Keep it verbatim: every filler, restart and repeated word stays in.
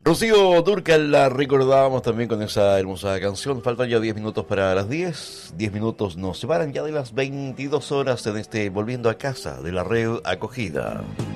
Rocío Dúrcal la recordábamos también con esa hermosa canción. Faltan ya diez minutos para las diez. diez minutos nos separan ya de las veintidós horas en este Volviendo a Casa de la Red Acogida.